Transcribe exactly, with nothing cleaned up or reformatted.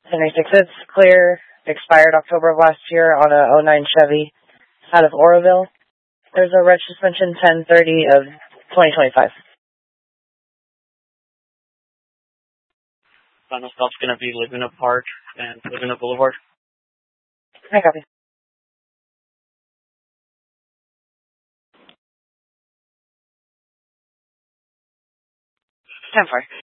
seventy-six, it's clear. Expired October of last year on a oh nine Chevy out of Oroville. There's a reg suspension ten thirty of twenty twenty-five. Final stop's going to be Laguna Park and Laguna Boulevard. I copy. ten four.